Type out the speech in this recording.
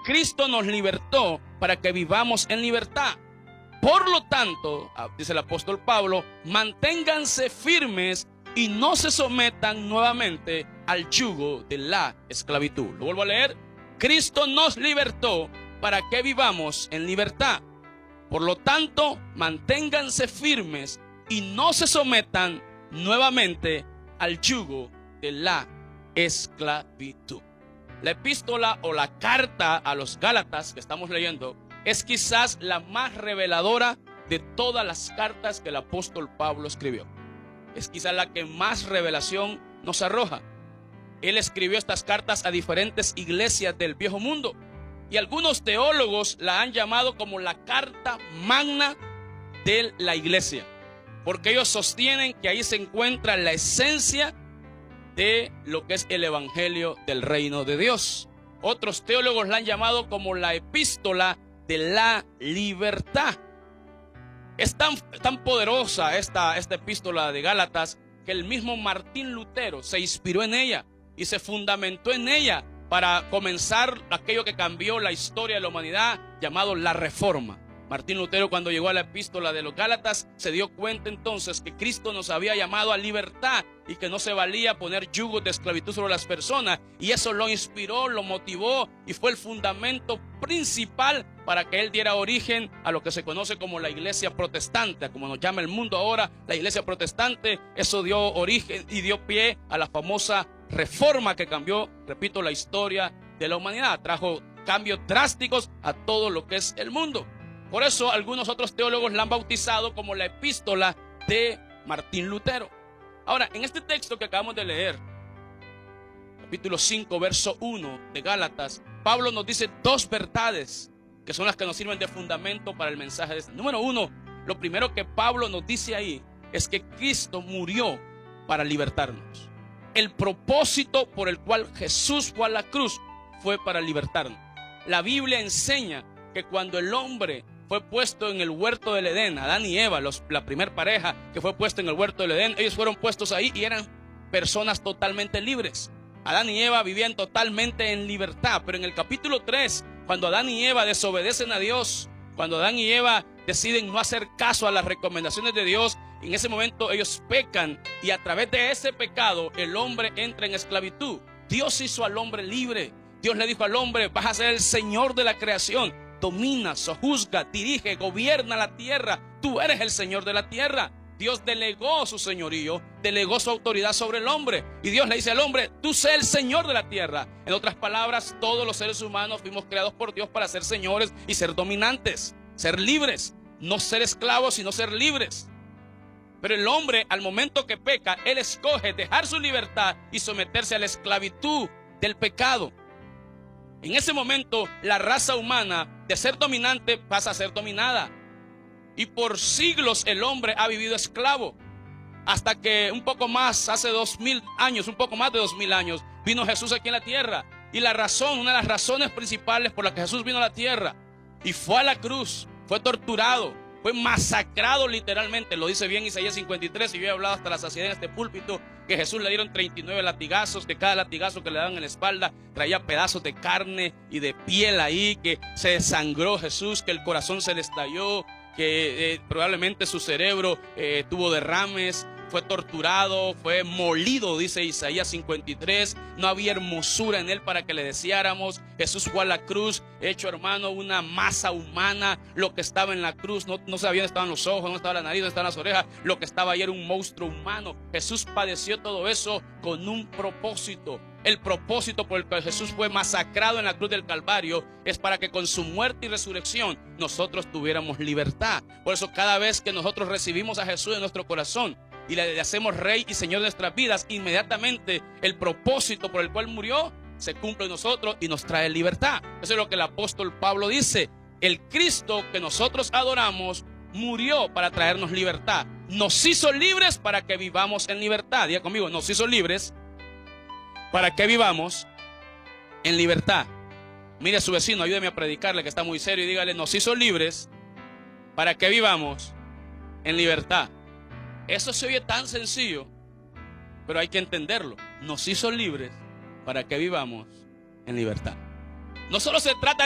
Cristo nos libertó para que vivamos en libertad. Por lo tanto, dice el apóstol Pablo, manténganse firmes y no se sometan nuevamente al yugo de la esclavitud. Lo vuelvo a leer. Cristo nos libertó para que vivamos en libertad. Por lo tanto, manténganse firmes y no se sometan nuevamente al yugo de la esclavitud. La epístola o la carta a los Gálatas que estamos leyendo es quizás la más reveladora de todas las cartas que el apóstol Pablo escribió. Es quizás la que más revelación nos arroja. Él escribió estas cartas a diferentes iglesias del viejo mundo y algunos teólogos la han llamado como la carta magna de la iglesia, porque ellos sostienen que ahí se encuentra la esencia de lo que es el evangelio del reino de Dios. Otros teólogos la han llamado como la epístola de la libertad. Es tan poderosa esta epístola de Gálatas que el mismo Martín Lutero se inspiró en ella y se fundamentó en ella para comenzar aquello que cambió la historia de la humanidad, llamado la Reforma. Martín Lutero, cuando llegó a la epístola de los Gálatas, se dio cuenta entonces que Cristo nos había llamado a libertad y que no se valía poner yugos de esclavitud sobre las personas, y eso lo inspiró, lo motivó y fue el fundamento principal para que él diera origen a lo que se conoce como la iglesia protestante, como nos llama el mundo ahora, la iglesia protestante. Eso dio origen y dio pie a la famosa Reforma que cambió, repito, la historia de la humanidad, trajo cambios drásticos a todo lo que es el mundo. Por eso algunos otros teólogos la han bautizado como la epístola de Martín Lutero. Ahora, en este texto que acabamos de leer, capítulo 5, verso 1 de Gálatas, Pablo nos dice dos verdades que son las que nos sirven de fundamento para el mensaje de este. Número uno, lo primero que Pablo nos dice ahí es que Cristo murió para libertarnos. El propósito por el cual Jesús fue a la cruz fue para libertarnos. La Biblia enseña que cuando el hombre fue puesto en el huerto del Edén, Adán y Eva, la primer pareja que fue puesta en el huerto del Edén, ellos fueron puestos ahí y eran personas totalmente libres. Adán y Eva vivían totalmente en libertad, pero en el capítulo 3, cuando Adán y Eva desobedecen a Dios, cuando Adán y Eva deciden no hacer caso a las recomendaciones de Dios, en ese momento ellos pecan y a través de ese pecado el hombre entra en esclavitud. Dios hizo al hombre libre. Dios le dijo al hombre: vas a ser el Señor de la creación. Domina, sojuzga, dirige, gobierna la tierra. Tú eres el Señor de la tierra. Dios delegó su señorío, delegó su autoridad sobre el hombre. Y Dios le dice al hombre: tú sé el Señor de la tierra. En otras palabras, todos los seres humanos fuimos creados por Dios para ser señores y ser dominantes, ser libres. No ser esclavos, sino ser libres. Pero el hombre, al momento que peca, él escoge dejar su libertad y someterse a la esclavitud del pecado. En ese momento, la raza humana, de ser dominante, pasa a ser dominada. Y por siglos el hombre ha vivido esclavo. Hasta que un poco más, hace 2000 años, un poco más de 2000 años, vino Jesús aquí en la tierra. Y la razón, una de las razones principales por la que Jesús vino a la tierra y fue a la cruz, fue torturado, fue masacrado literalmente. Lo dice bien Isaías 53, y yo he hablado hasta la saciedad en este púlpito, que Jesús le dieron 39 latigazos, que cada latigazo que le daban en la espalda traía pedazos de carne y de piel ahí, que se desangró Jesús, que el corazón se le estalló, que probablemente su cerebro tuvo derrames, fue torturado, fue molido, dice Isaías 53. No había hermosura en él para que le deseáramos. Jesús fue a la cruz, hecho, hermano, una masa humana. Lo que estaba en la cruz, no sabía dónde estaban los ojos, dónde estaba la nariz, dónde estaban las orejas. Lo que estaba ahí era un monstruo humano. Jesús padeció todo eso con un propósito. El propósito por el que Jesús fue masacrado en la cruz del Calvario es para que con su muerte y resurrección nosotros tuviéramos libertad. Por eso cada vez que nosotros recibimos a Jesús en nuestro corazón y le hacemos Rey y Señor de nuestras vidas, inmediatamente el propósito por el cual murió se cumple en nosotros y nos trae libertad. Eso es lo que el apóstol Pablo dice. El Cristo que nosotros adoramos murió para traernos libertad. Nos hizo libres para que vivamos en libertad. Diga conmigo: nos hizo libres para que vivamos en libertad. Mire a su vecino, ayúdeme a predicarle, que está muy serio, y dígale: nos hizo libres para que vivamos en libertad. Eso se oye tan sencillo, pero hay que entenderlo. Nos hizo libres para que vivamos en libertad. No solo se trata